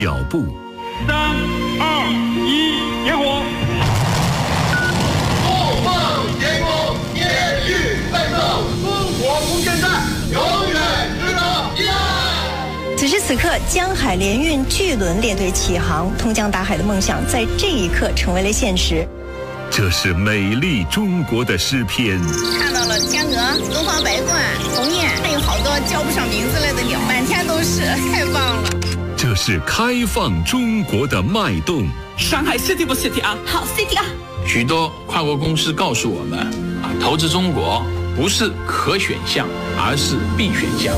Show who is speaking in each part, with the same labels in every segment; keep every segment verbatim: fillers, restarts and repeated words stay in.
Speaker 1: 脚步。
Speaker 2: 三二一，点火！
Speaker 3: 梦梦天空，延续奋斗，中国空间站永远值得依赖。
Speaker 4: 此时此刻，江海联运巨轮列队起航，通江达海的梦想在这一刻成为了现实。
Speaker 1: 这是美丽中国的诗篇。
Speaker 5: 看到了天鹅、东方白鹳、鸿雁，还有好多叫不上名字来的鸟，满天都是，太棒了。
Speaker 1: 这是开放中国的脉动。
Speaker 6: 上海 City 不 City 啊？
Speaker 5: 好 City 啊！
Speaker 7: 许多跨国公司告诉我们啊，投资中国不是可选项，而是必选项。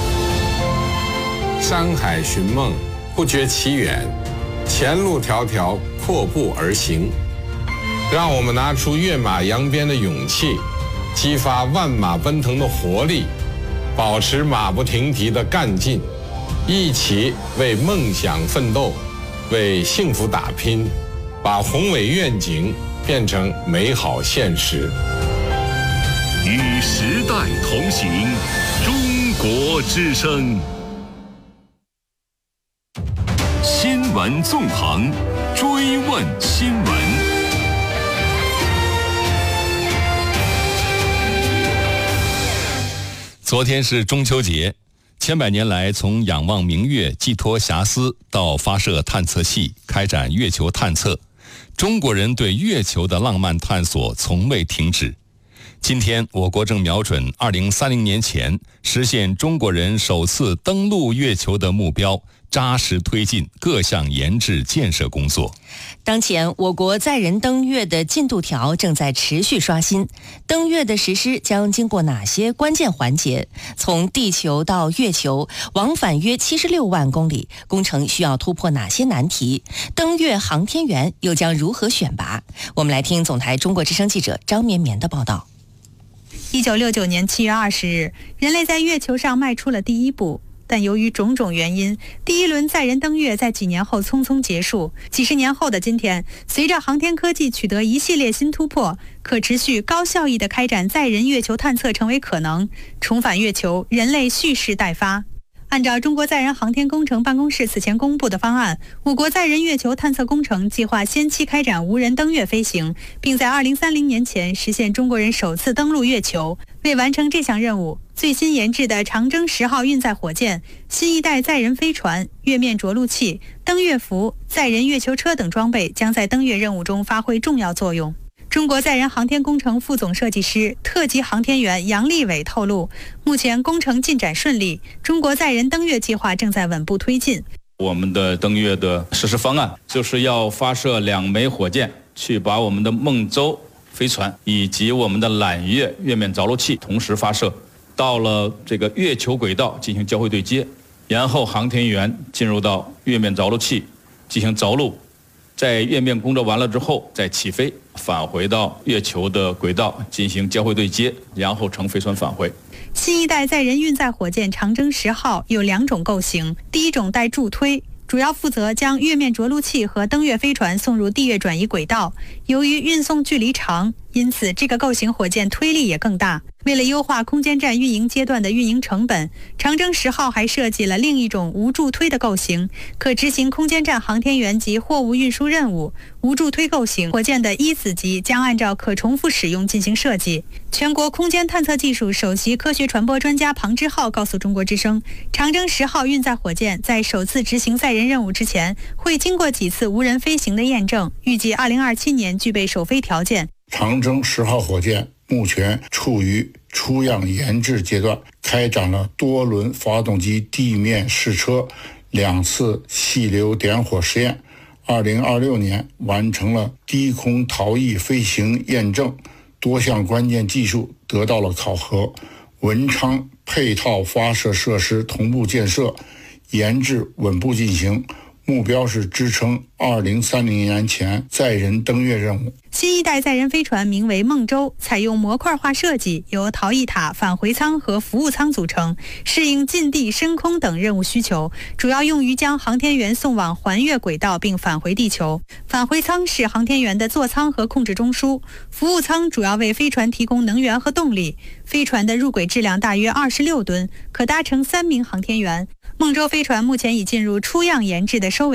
Speaker 8: 山海寻梦，不觉其远，前路迢迢，阔步而行。让我们拿出跃马扬鞭的勇气，激发万马奔腾的活力，保持马不停蹄的干劲，一起为梦想奋斗，为幸福打拼，把宏伟愿景变成美好现实。
Speaker 1: 与时代同行，中国之声。新闻纵横，追问新闻。
Speaker 9: 昨天是中秋节，千百年来，从仰望明月、寄托遐思，到发射探测器、开展月球探测，中国人对月球的浪漫探索从未停止。今天，我国正瞄准二零三零年前实现中国人首次登陆月球的目标，扎实推进各项研制建设工作。
Speaker 4: 当前，我国载人登月的进度条正在持续刷新。登月的实施将经过哪些关键环节？从地球到月球，往返约七十六万公里，工程需要突破哪些难题？登月航天员又将如何选拔？我们来听总台中国之声记者张绵绵的报道。
Speaker 10: 一九六九年七月二十日，人类在月球上迈出了第一步。但由于种种原因，第一轮载人登月在几年后匆匆结束。几十年后的今天，随着航天科技取得一系列新突破，可持续高效益地开展载人月球探测成为可能，重返月球，人类蓄势待发。按照中国载人航天工程办公室此前公布的方案，我国载人月球探测工程计划先期开展无人登月飞行，并在二零三零年前实现中国人首次登陆月球。为完成这项任务，最新研制的长征十号运载火箭、新一代载人飞船、月面着陆器、登月服、载人月球车等装备将在登月任务中发挥重要作用。中国载人航天工程副总设计师、特级航天员杨立伟透露，目前工程进展顺利，中国载人登月计划正在稳步推进。
Speaker 11: 我们的登月的实施方案就是要发射两枚火箭，去把我们的梦舟飞船以及我们的揽月月面着陆器同时发射，到了这个月球轨道进行交会对接，然后航天员进入到月面着陆器进行着陆，在月面工作完了之后再起飞，返回到月球的轨道进行交会对接，然后乘飞船返回。
Speaker 10: 新一代载人运载火箭长征十号有两种构型，第一种带助推，主要负责将月面着陆器和登月飞船送入地月转移轨道。由于运送距离长，因此这个构型火箭推力也更大。为了优化空间站运营阶段的运营成本，长征十号还设计了另一种无助推的构型，可执行空间站航天员及货物运输任务。无助推构型火箭的一子级将按照可重复使用进行设计。全国空间探测技术首席科学传播专家庞之浩告诉中国之声，长征十号运载火箭在首次执行载人任务之前，会经过几次无人飞行的验证，预计二零二七年具备首飞条件。
Speaker 12: 长征十号火箭目前处于出样研制阶段，开展了多轮发动机地面试车、两次气流点火实验。二零二六年完成了低空逃逸飞行验证，多项关键技术得到了考核。文昌配套发射设施同步建设，研制稳步进行，目标是支撑二零三零年前载人登月任务。
Speaker 10: 新一代载人飞船名为梦舟，采用模块化设计，由逃逸塔、返回舱和服务舱组成，适应近地、深空等任务需求，主要用于将航天员送往环月轨道并返回地球。返回舱是航天员的座舱和控制中枢，服务舱主要为飞船提供能源和动力。飞船的入轨质量大约二十六吨，可搭乘三名航天员。 孟舟飞船目前已进入出样研制的收尾